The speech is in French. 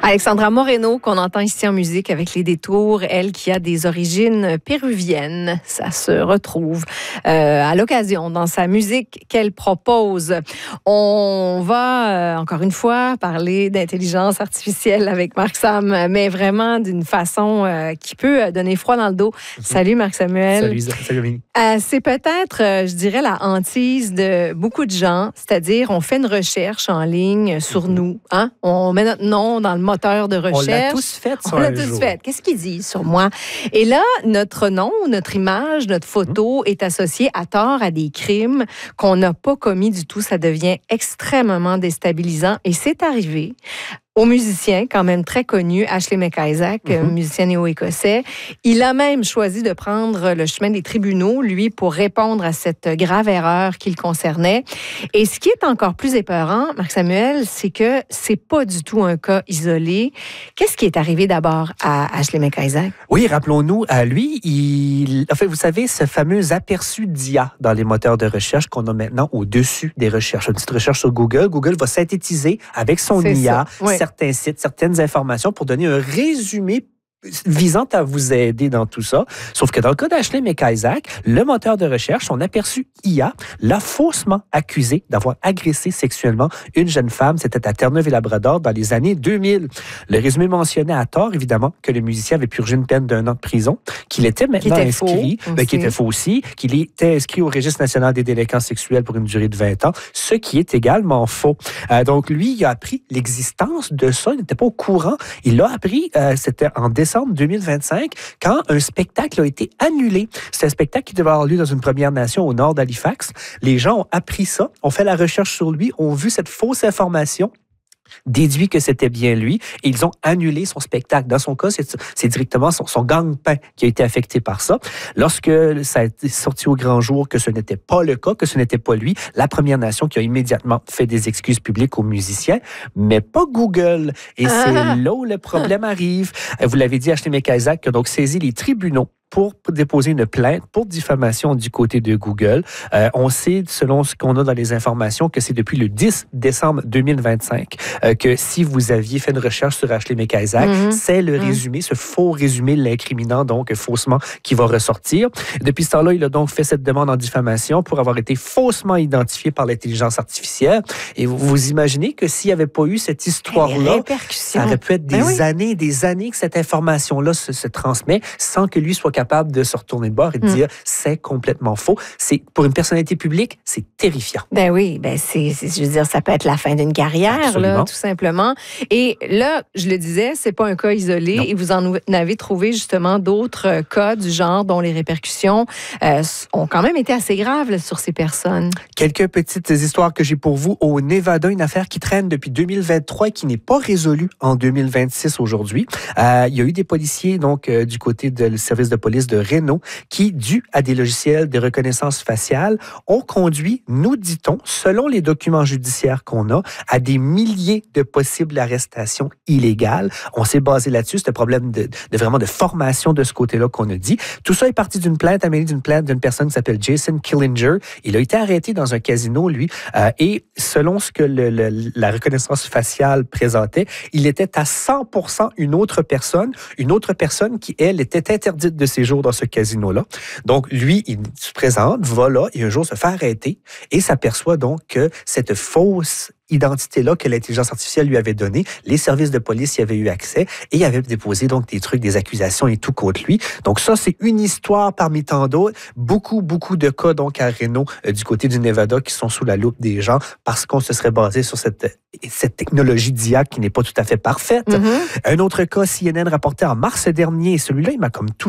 Alexandra Moreno, qu'on entend ici en musique avec Les Détours, elle qui a des origines péruviennes. Ça se retrouve à l'occasion dans sa musique qu'elle propose. On va, encore une fois, parler d'intelligence artificielle avec Marc Sam, mais vraiment d'une façon qui peut donner froid dans le dos. Salut Marc Samuel. Salut Amélie. C'est peut-être, je dirais, la hantise de beaucoup de gens, c'est-à-dire on fait une recherche en ligne sur nous. Hein? On met notre nom dans le moteur de recherche. On l'a tous fait sur un jour. Qu'est-ce qu'ils disent sur moi? Et là, notre nom, notre image, notre photo est associée à tort à des crimes qu'on n'a pas commis du tout. Ça devient extrêmement déstabilisant. Et c'est arrivé au musicien, quand même très connu, Ashley McIsaac, musicien néo-écossais. Il a même choisi de prendre le chemin des tribunaux, lui, pour répondre à cette grave erreur qui le concernait. Et ce qui est encore plus épeurant, Marc Samuel, c'est que c'est pas du tout un cas isolé. Qu'est-ce qui est arrivé d'abord à Ashley McIsaac? Oui, rappelons-nous, à lui, en fait, vous savez, ce fameux aperçu d'IA dans les moteurs de recherche qu'on a maintenant au-dessus des recherches. Une petite recherche sur Google. Google va synthétiser avec son IA certains sites, certaines informations pour donner un résumé visant à vous aider dans tout ça. Sauf que dans le cas d'Ashley McIsaac, le moteur de recherche, son aperçu IA, l'a faussement accusé d'avoir agressé sexuellement une jeune femme. C'était à Terre-Neuve-et-Labrador dans les années 2000. Le résumé mentionnait à tort, évidemment, que le musicien avait purgé une peine d'1 an de prison, qu'il était maintenant inscrit, qui était faux aussi, qu'il était inscrit au Registre national des délinquants sexuels pour une durée de 20 ans, ce qui est également faux. Donc, lui, il a appris l'existence de ça. Il n'était pas au courant. Il l'a appris, c'était en décembre 2025, quand un spectacle a été annulé. C'est un spectacle qui devait avoir lieu dans une Première Nation au nord d'Halifax. Les gens ont appris ça, ont fait la recherche sur lui, ont vu cette fausse information, déduit que c'était bien lui, et ils ont annulé son spectacle. Dans son cas, c'est directement son gagne-pain qui a été affecté par ça. Lorsque ça a été sorti au grand jour que ce n'était pas le cas, que ce n'était pas lui, la Première Nation qui a immédiatement fait des excuses publiques aux musiciens, mais pas Google. Et c'est là où le problème arrive. Vous l'avez dit, Ashley McIsaac qui a donc saisi les tribunaux pour déposer une plainte pour diffamation du côté de Google. On sait, selon ce qu'on a dans les informations, que c'est depuis le 10 décembre 2025 que si vous aviez fait une recherche sur Ashley McIsaac, c'est le résumé, ce faux résumé l'incriminant, donc faussement, qui va ressortir. Depuis ce temps-là, il a donc fait cette demande en diffamation pour avoir été faussement identifié par l'intelligence artificielle. Et vous imaginez que s'il n'y avait pas eu cette histoire-là, ça aurait pu être des années que cette information-là se transmet sans que lui soit capable de se retourner de bord et de dire c'est complètement faux. C'est, pour une personnalité publique, c'est terrifiant. Ben oui, je veux dire, ça peut être la fin d'une carrière, là, tout simplement. Et là, je le disais, c'est pas un cas isolé. Et vous en avez trouvé justement d'autres cas du genre dont les répercussions ont quand même été assez graves là, sur ces personnes. Quelques petites histoires que j'ai pour vous. Au Nevada, une affaire qui traîne depuis 2023 et qui n'est pas résolue en 2026 aujourd'hui. Il y a eu des policiers donc du côté du service de police de Reno qui, dû à des logiciels de reconnaissance faciale, ont conduit, nous dit-on, selon les documents judiciaires qu'on a, à des milliers de possibles arrestations illégales. On s'est basé là-dessus. C'est un problème vraiment de formation de ce côté-là qu'on a dit. Tout ça est parti d'une plainte, Amélie, d'une personne qui s'appelle Jason Killinger. Il a été arrêté dans un casino, lui, et selon ce que la reconnaissance faciale présentait, il était à 100% une autre personne qui, elle, était interdite de séjour dans ce casino-là. Donc, lui, il se présente, va là, et un jour se fait arrêter et s'aperçoit donc que cette fausse identité-là que l'intelligence artificielle lui avait donnée, les services de police y avaient eu accès et y avaient déposé donc des accusations et tout contre lui. Donc ça, c'est une histoire parmi tant d'autres. Beaucoup de cas donc à Reno, du côté du Nevada, qui sont sous la loupe des gens parce qu'on se serait basé sur cette technologie d'IA qui n'est pas tout à fait parfaite. Un autre cas, CNN rapporté en mars dernier, celui-là, il m'a comme touché.